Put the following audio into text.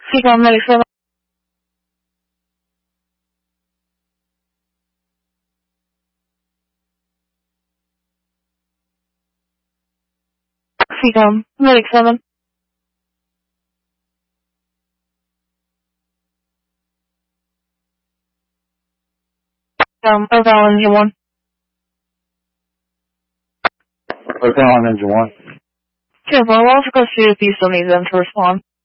Freedom Medic 7. Freedom Medic 7. Hotel Engine 1. Hotel on Engine 1. Careful, we'll also go see if you still need them to respond.